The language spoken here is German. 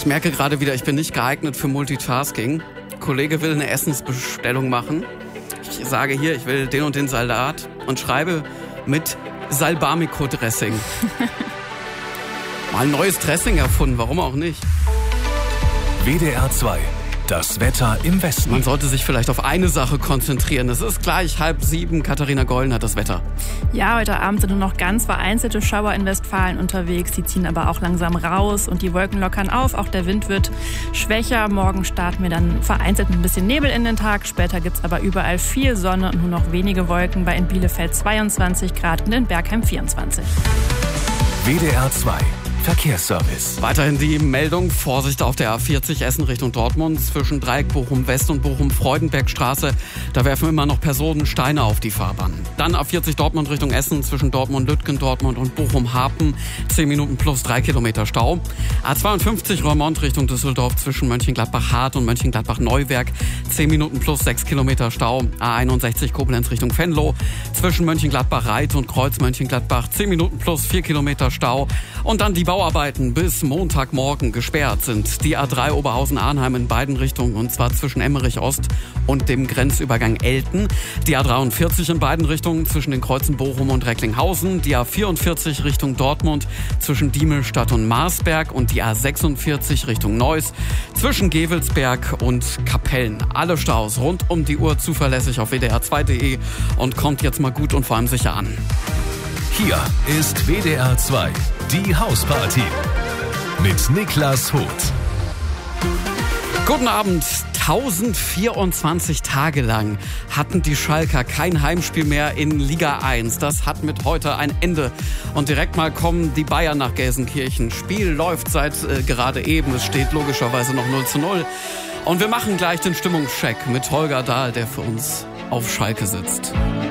Ich merke gerade wieder, ich bin nicht geeignet für Multitasking. Kollege will eine Essensbestellung machen. Ich sage hier, ich will den und den Salat und schreibe mit Salbamico-Dressing. Mal ein neues Dressing erfunden, warum auch nicht? WDR 2. Das Wetter im Westen. Man sollte sich vielleicht auf eine Sache konzentrieren. Es ist gleich 6:30. Katharina Gollen hat das Wetter. Ja, heute Abend sind nur noch ganz vereinzelte Schauer in Westfalen unterwegs. Die ziehen aber auch langsam raus und die Wolken lockern auf. Auch der Wind wird schwächer. Morgen starten wir dann vereinzelt ein bisschen Nebel in den Tag. Später gibt's aber überall viel Sonne und nur noch wenige Wolken. Bei in Bielefeld 22 Grad und in Bergheim 24. WDR 2. Verkehrsservice. Weiterhin die Meldung, Vorsicht auf der A40 Essen Richtung Dortmund zwischen Dreieck Bochum-West und Bochum-Freudenbergstraße. Da werfen immer noch Personen Steine auf die Fahrbahn. Dann A40 Dortmund Richtung Essen zwischen Dortmund-Lütgen, Dortmund und Bochum-Hapen. 10 Minuten plus 3 Kilometer Stau. A52 Roermond Richtung Düsseldorf zwischen Mönchengladbach-Hart und Mönchengladbach-Neuwerk. 10 Minuten plus 6 Kilometer Stau. A61 Koblenz Richtung Venlo zwischen Mönchengladbach-Reit und Kreuz Mönchengladbach. 10 Minuten plus 4 Kilometer Stau. Und dann die Bauarbeiten bis Montagmorgen gesperrt sind. Die A3 Oberhausen-Arnheim in beiden Richtungen, und zwar zwischen Emmerich Ost und dem Grenzübergang Elten. Die A43 in beiden Richtungen zwischen den Kreuzen Bochum und Recklinghausen. Die A44 Richtung Dortmund zwischen Diemelstadt und Marsberg. Und die A46 Richtung Neuss zwischen Gevelsberg und Kapellen. Alle Staus rund um die Uhr zuverlässig auf wdr2.de und kommt jetzt mal gut und vor allem sicher an. Hier ist WDR 2, die Hausparty mit Niklas Huth. Guten Abend. 1024 Tage lang hatten die Schalker kein Heimspiel mehr in Liga 1. Das hat mit heute ein Ende. Und direkt mal kommen die Bayern nach Gelsenkirchen. Spiel läuft seit gerade eben. Es steht logischerweise noch 0:0. Und wir machen gleich den Stimmungscheck mit Holger Dahl, der für uns auf Schalke sitzt.